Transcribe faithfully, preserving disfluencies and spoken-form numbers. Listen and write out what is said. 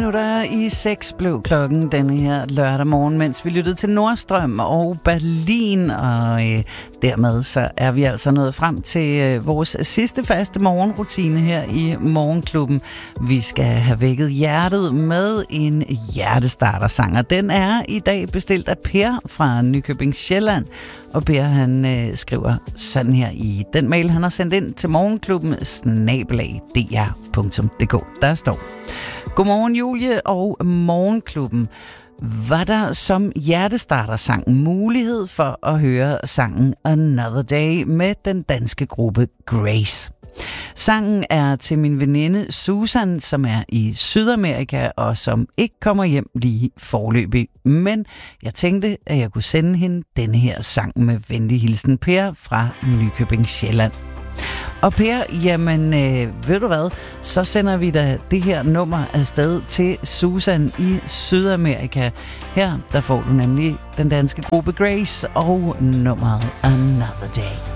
minutter i seks blev klokken denne her lørdag morgen, mens vi lyttede til Nordstrøm og Berlin, og øh, dermed så er vi altså nået frem til øh, vores sidste faste morgenrutine her i Morgenklubben. Vi skal have vækket hjertet med en hjertestartersang, og den er i dag bestilt af Per fra Nykøbing Sjælland. Og Per, han øh, skriver sådan her i den mail, han har sendt ind til Morgenklubben, snabelag d r punktum d k. Der står: Godmorgen Julie og Morgenklubben. Var der som hjertestartersang mulighed for at høre sangen Another Day med den danske gruppe Grace? Sangen er til min veninde Susan, som er i Sydamerika og som ikke kommer hjem lige forløbig. Men jeg tænkte, at jeg kunne sende hende denne her sang med venlig hilsen, Per fra Nykøbing Sjælland. Og Per, jamen øh, ved du hvad, så sender vi da det her nummer afsted til Susan i Sydamerika. Her der får du nemlig den danske gruppe Grace og nummeret Another Day.